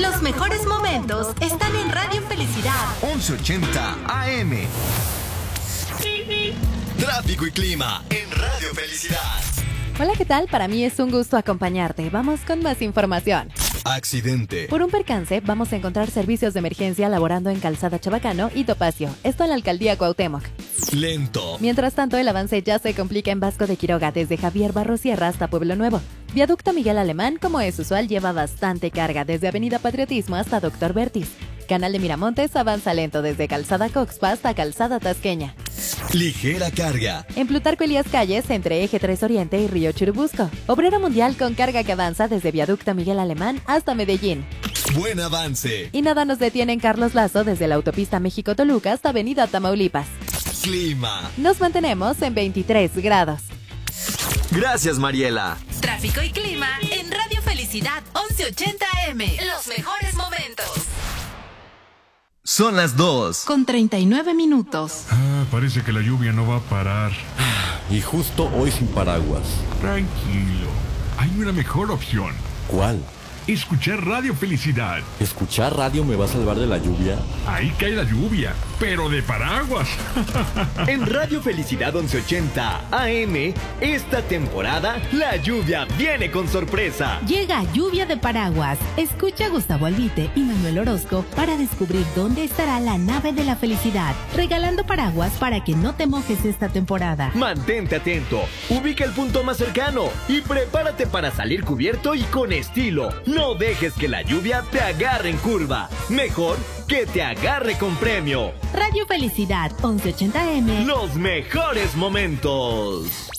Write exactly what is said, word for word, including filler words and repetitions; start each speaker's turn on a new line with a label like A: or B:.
A: Los mejores momentos están en Radio Felicidad
B: once ochenta A M.
C: Tráfico y clima en Radio Felicidad.
D: Hola, ¿qué tal? Para mí es un gusto acompañarte. Vamos con más información.
C: Accidente.
D: Por un percance, vamos a encontrar servicios de emergencia laborando en Calzada Chabacano y Topacio. Esto en la alcaldía Cuauhtémoc.
C: Lento.
D: Mientras tanto, el avance ya se complica en Vasco de Quiroga, desde Javier Barrosierra hasta Pueblo Nuevo. Viaducto Miguel Alemán, como es usual, lleva bastante carga, desde Avenida Patriotismo hasta Doctor Bertis. Canal de Miramontes avanza lento desde Calzada Coxpa hasta Calzada Tasqueña.
C: Ligera carga.
D: En Plutarco Elías Calles, entre Eje tres Oriente y Río Churubusco. Obrero Mundial con carga que avanza desde Viaducto Miguel Alemán hasta Medellín.
C: Buen avance.
D: Y nada nos detiene en Carlos Lazo desde la autopista México-Toluca hasta Avenida Tamaulipas.
C: Clima.
D: Nos mantenemos en veintitrés grados.
B: Gracias, Mariela.
A: Tráfico y clima en Radio Felicidad once ochenta A M. Los mejores momentos.
B: Son las dos.
A: Con treinta y nueve minutos.
E: Ah, parece que la lluvia no va a parar.
F: Y justo hoy sin paraguas.
E: Tranquilo. Hay una mejor opción.
F: ¿Cuál?
E: Escuchar Radio Felicidad.
F: ¿Escuchar radio me va a salvar de la lluvia?
E: Ahí cae la lluvia, pero de paraguas.
G: En Radio Felicidad once ochenta A M, esta temporada, la lluvia viene con sorpresa.
H: Llega Lluvia de Paraguas. Escucha a Gustavo Albite y Manuel Orozco para descubrir dónde estará la nave de la felicidad, regalando paraguas para que no te mojes esta temporada.
G: Mantente atento, ubica el punto más cercano y prepárate para salir cubierto y con estilo. No dejes que la lluvia te agarre en curva. Mejor que te agarre con premio.
H: Radio Felicidad once ochenta A M.
G: Los mejores momentos.